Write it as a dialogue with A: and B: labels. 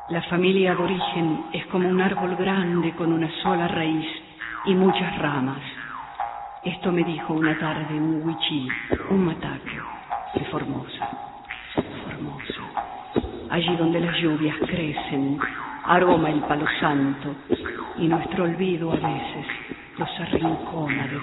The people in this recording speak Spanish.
A: La familia aborigen es como un árbol grande con una sola raíz y muchas ramas. Esto me dijo una tarde un huichí, un mataco de Formosa. Formosa, allí donde las lluvias crecen, aroma el palo santo y nuestro olvido a veces los arrincona de